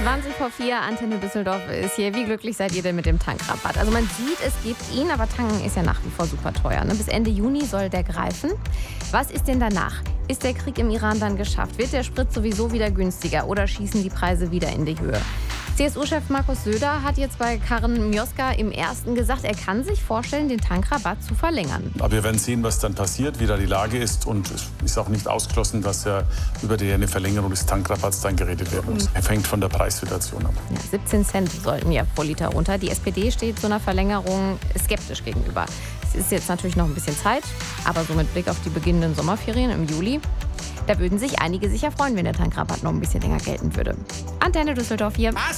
20:04, Antenne Düsseldorf ist hier. Wie glücklich seid ihr denn mit dem Tankrabatt? Also man sieht, es gibt ihn, aber tanken ist ja nach wie vor super teuer. Ne? Bis Ende Juni soll der greifen. Was ist denn danach? Ist der Krieg im Iran dann geschafft? Wird der Sprit sowieso wieder günstiger oder schießen die Preise wieder in die Höhe? CSU-Chef Markus Söder hat jetzt bei Karin Mioska im Ersten gesagt, er kann sich vorstellen, den Tankrabatt zu verlängern. Aber wir werden sehen, was dann passiert, wie da die Lage ist. Und es ist auch nicht ausgeschlossen, dass ja über eine Verlängerung des Tankrabatts dann geredet werden muss. Er hängt von der Preissituation ab. Ja, 17 Cent sollten ja pro Liter runter. Die SPD steht so einer Verlängerung skeptisch gegenüber. Es ist jetzt natürlich noch ein bisschen Zeit, aber so mit Blick auf die beginnenden Sommerferien im Juli, da würden sich einige sicher freuen, wenn der Tankrabatt noch ein bisschen länger gelten würde. Antenne Düsseldorf hier.